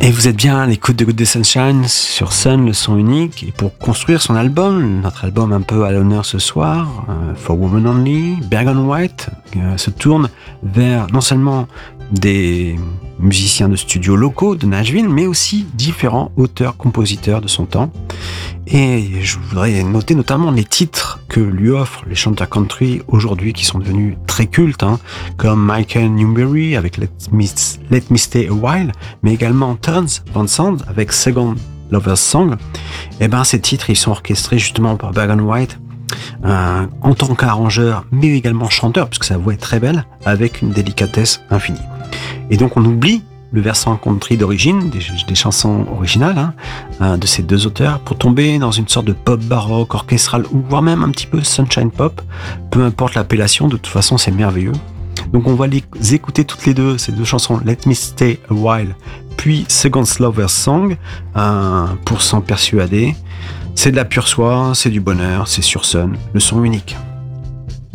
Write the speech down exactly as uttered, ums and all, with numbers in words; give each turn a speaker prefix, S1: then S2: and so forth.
S1: Et vous êtes bien à l'écoute de Good Day Sunshine sur Sun, le son unique. Et pour construire son album, notre album un peu à l'honneur ce soir, euh, For Women Only, Bergen White euh, se tourne vers non seulement des musiciens de studio locaux de Nashville, mais aussi différents auteurs-compositeurs de son temps. Et je voudrais noter notamment les titres que lui offrent les chanteurs country aujourd'hui qui sont devenus très cultes, hein, comme Michael Newberry avec Let Me, Let Me Stay a While, mais également Townes Van Zandt avec Second Lover's Song. Et ben ces titres ils sont orchestrés justement par Bergen White euh, en tant qu'arrangeur, mais également chanteur, puisque sa voix est très belle, avec une délicatesse infinie. Et donc on oublie le versant country d'origine, des, des chansons originales hein, euh, de ces deux auteurs, pour tomber dans une sorte de pop baroque, orchestral, ou voire même un petit peu sunshine pop, peu importe l'appellation, de toute façon c'est merveilleux. Donc on va les écouter toutes les deux, ces deux chansons, Let Me Stay a While, puis Second Lover's Song, euh, pour s'en persuader. C'est de la pure soie, c'est du bonheur, c'est sur Sun, le son unique.